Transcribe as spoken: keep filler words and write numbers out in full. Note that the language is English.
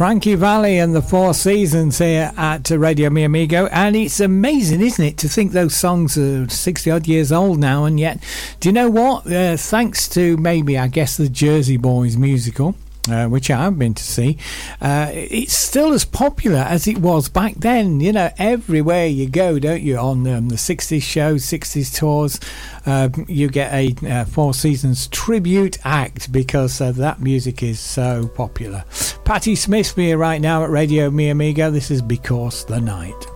Frankie Valli and the Four Seasons here at Radio Mi Amigo, and it's amazing, isn't it, to think those songs are sixty odd years old now, and yet, do you know what? Uh, thanks to maybe, I guess, the Jersey Boys musical, Uh, which I've been to see, uh, it's still as popular as it was back then. You know, everywhere you go, don't you, on um, the sixties shows, sixties tours, uh, you get a uh, Four Seasons tribute act because uh, that music is so popular. Patti Smith for you right now at Radio Mi Amigo. This is Because the Night.